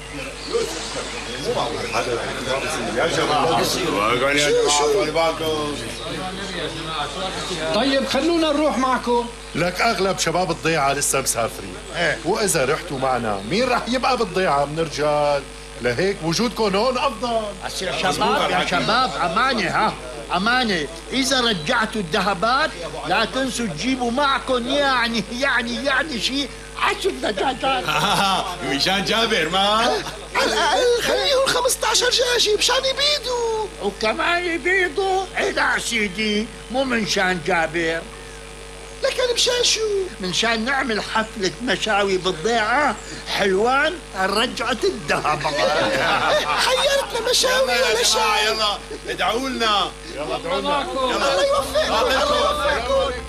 يا جماعة طيب خلونا نروح معكم. لك أغلب شباب الضيعة لسه مسافرين، وإذا رحتوا معنا مين رح يبقى بالضيعة من رجال؟ لهيك وجودكم هون أفضل. يا شباب أمانة، أمانة، إذا رجعتوا الذهبات لا تنسوا تجيبوا معكم يعني شيء 10 دجاجات. مشان جابر ما على الأقل خليهم 15 دجاجة مشان يبيضوا، وكمان يبيضوا. لا سيدي، مو من شان جابر، لكن مشان شو؟ منشان نعمل حفلة مشاوي بالضيعة حلوان رجعة الذهب. حيرتنا مشاوي ولا شاي. يلا ادعوا لنا. يلا ادعوا لنا. الله يوفقكم.